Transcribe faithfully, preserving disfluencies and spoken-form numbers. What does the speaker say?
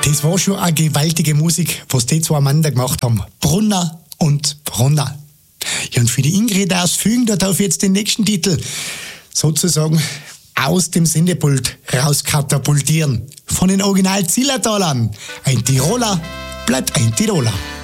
Das war schon eine gewaltige Musik, was die zwei Männer gemacht haben. Brunner und Brunner. Ja, und für die Ingrid aus Fügen, da darf jetzt den nächsten Titel sozusagen aus dem Sendepult rauskatapultieren. Von den Original Zillertalern. Ein Tiroler bleibt ein Tiroler.